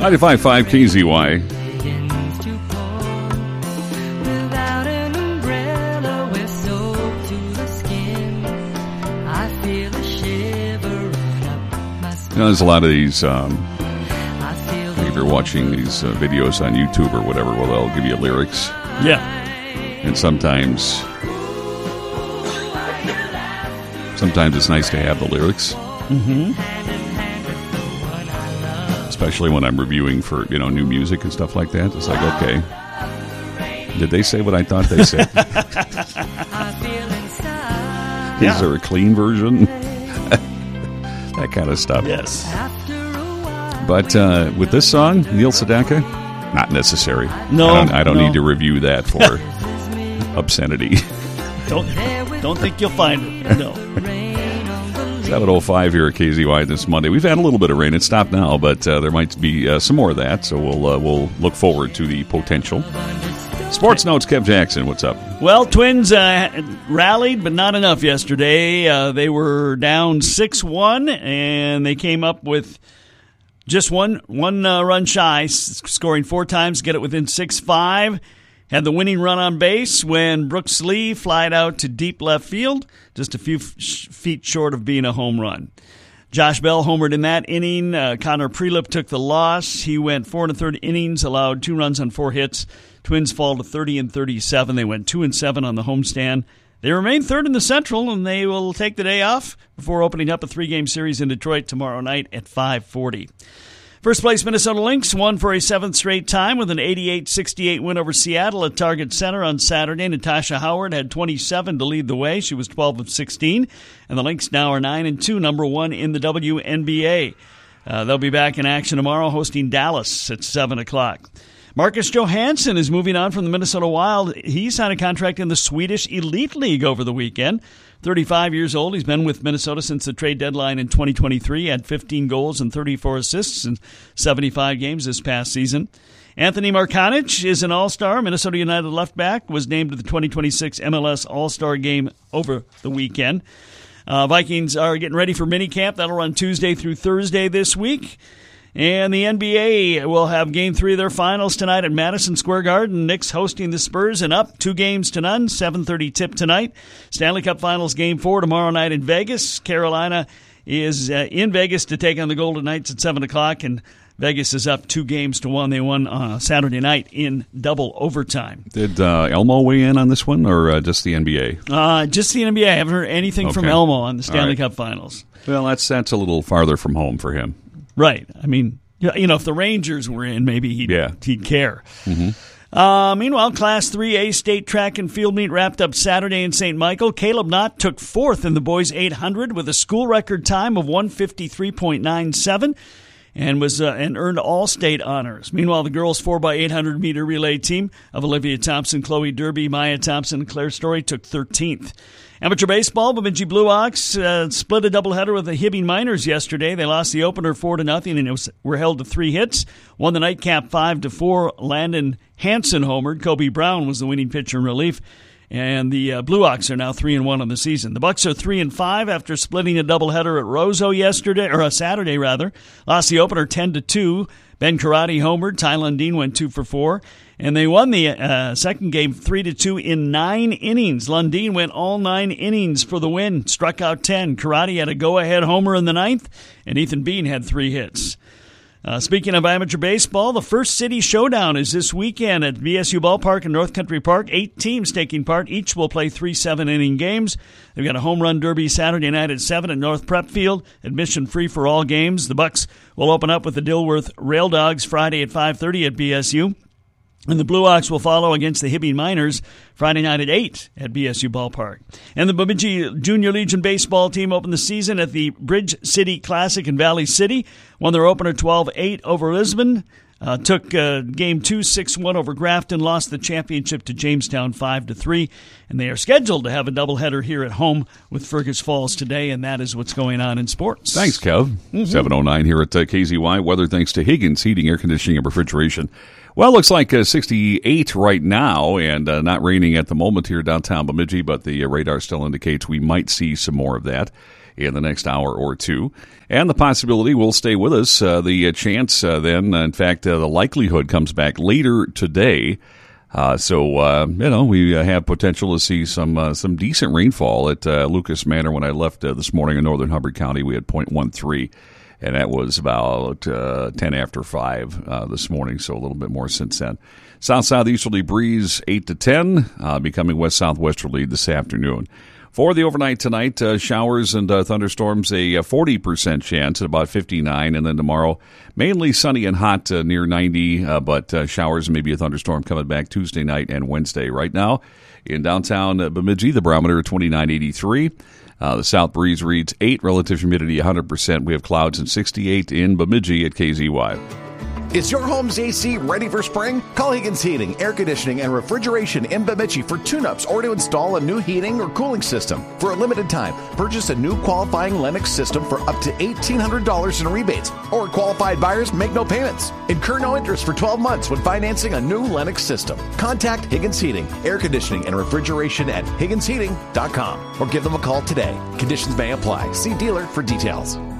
95.5 KZY. You know, there's a lot of these, if you're watching these videos on YouTube or whatever, well, they'll give you lyrics. Yeah. And sometimes it's nice to have the lyrics. Mm-hmm. Especially when I'm reviewing for, new music and stuff like that. It's like, okay, did they say what I thought they said? Is there a clean version? That kind of stuff. Yes. But with this song, Neil Sedaka, not necessary. No. I don't need to review that for obscenity. Don't think you'll find it. No. 7:05 here at KZY this Monday. We've had a little bit of rain. It stopped now, but there might be some more of that. So we'll look forward to the potential. Sports Notes, Kev Jackson, what's up? Well, Twins rallied, but not enough yesterday. They were down 6-1, and they came up with just one run shy, scoring 4 times to get it within 6-5. Had the winning run on base when Brooks Lee flied out to deep left field, just a few feet short of being a home run. Josh Bell homered in that inning. Connor Prelip took the loss. He went 4 1/3 innings, allowed 2 runs on 4 hits. Twins fall to 30-37. They went 2-7 on the homestand. They remain third in the Central, and they will take the day off before opening up a 3-game series in Detroit tomorrow night at 5:40. First place Minnesota Lynx won for a 7th straight time with an 88-68 win over Seattle at Target Center on Saturday. Natasha Howard had 27 to lead the way. She was 12 of 16, and the Lynx now are 9-2, number 1 in the WNBA. They'll be back in action tomorrow, hosting Dallas at 7 o'clock. Marcus Johansson is moving on from the Minnesota Wild. He signed a contract in the Swedish Elite League over the weekend. 35 years old. He's been with Minnesota since the trade deadline in 2023. He had 15 goals and 34 assists in 75 games this past season. Anthony Markanich is an all-star. Minnesota United left back was named to the 2026 MLS All-Star game over the weekend. Vikings are getting ready for minicamp. That'll run Tuesday through Thursday this week. And the NBA will have Game 3 of their finals tonight at Madison Square Garden. Knicks hosting the Spurs and up 2-0. 7:30 tip tonight. Stanley Cup Finals Game 4 tomorrow night in Vegas. Carolina is in Vegas to take on the Golden Knights at 7 o'clock, and Vegas is up 2-1. They won Saturday night in double overtime. Did Elmo weigh in on this one, or just the NBA? Just the NBA. I haven't heard anything from Elmo on the Stanley Cup Finals. Well, that's a little farther from home for him. Right. I mean, if the Rangers were in, maybe he'd care. Mm-hmm. Meanwhile, Class 3A state track and field meet wrapped up Saturday in St. Michael. Caleb Knott took 4th in the boys' 800 with a school record time of 1:53.97 and was and earned all state honors. Meanwhile, the girls' 4x800 meter relay team of Olivia Thompson, Chloe Derby, Maya Thompson, and Claire Story took 13th. Amateur baseball, Bemidji Blue Ox split a doubleheader with the Hibbing Miners yesterday. They lost the opener 4-0 and were held to 3 hits. Won the nightcap 5-4. Landon Hansen homered. Kobe Brown was the winning pitcher in relief. And the Blue Ox are now 3-1 on the season. The Bucks are 3-5 after splitting a doubleheader at Roseau Saturday. Lost the opener 10-2. Ben Karate homered. Ty Lundeen went 2 for 4. And they won the second game 3-2 in 9 innings. Lundeen went all 9 innings for the win, struck out 10. Karate had a go-ahead homer in the 9th, and Ethan Bean had 3 hits. Speaking of amateur baseball, the First City Showdown is this weekend at VSU Ballpark and North Country Park. 8 teams taking part. Each will play 3 7-inning games. They've got a home run derby Saturday night at 7 at North Prep Field. Admission free for all games. The Bucks will open up with the Dilworth Rail Dogs Friday at 5:30 at BSU. And the Blue Ox will follow against the Hibbing Miners Friday night at 8 at BSU Ballpark. And the Bemidji Junior Legion baseball team opened the season at the Bridge City Classic in Valley City. Won their opener 12-8 over Lisbon. Took game 2 6-1 over Grafton. Lost the championship to Jamestown 5-3. And they are scheduled to have a doubleheader here at home with Fergus Falls today. And that is what's going on in sports. Thanks, Kev. 7:09 here at KZY. Weather thanks to Higgins Heating, Air Conditioning, and Refrigeration. Well, it looks like 68 right now, and not raining at the moment here downtown Bemidji, but the radar still indicates we might see some more of that. in the next hour or two. And the possibility will stay with us. The chance then, in fact, the likelihood comes back later today. We have potential to see some decent rainfall at Lucas Manor. When I left this morning in northern Hubbard County, we had 0.13, and that was about 10 after 5 this morning, so a little bit more since then. South-southeasterly breeze 8 to 10, becoming west-southwesterly this afternoon. For the overnight tonight, showers and thunderstorms, a 40% chance at about 59, and then tomorrow, mainly sunny and hot near 90, but showers and maybe a thunderstorm coming back Tuesday night and Wednesday. Right now, in downtown Bemidji, the barometer 29.83. The south breeze reads 8, relative humidity 100%. We have clouds and 68 in Bemidji at KZY. Is your home's AC ready for spring? Call Higgins Heating, Air Conditioning, and Refrigeration in Bemidji for tune-ups or to install a new heating or cooling system. For a limited time, purchase a new qualifying Lennox system for up to $1,800 in rebates, or qualified buyers make no payments. Incur no interest for 12 months when financing a new Lennox system. Contact Higgins Heating, Air Conditioning, and Refrigeration at higginsheating.com or give them a call today. Conditions may apply. See dealer for details.